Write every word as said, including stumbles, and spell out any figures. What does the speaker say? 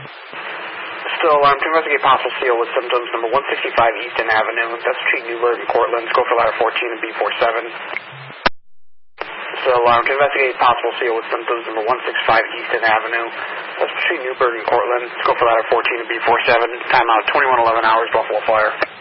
Still alarm to investigate possible seal with symptoms number one sixty-five Easton Avenue. That's between Newburgh and Cortland. Go for ladder fourteen and B forty-seven. Still alarm to investigate possible seal with symptoms number one sixty-five Easton Avenue. That's between Newburgh and Cortland. Go for ladder fourteen and B forty-seven. Timeout twenty-one eleven hours, Buffalo Fire.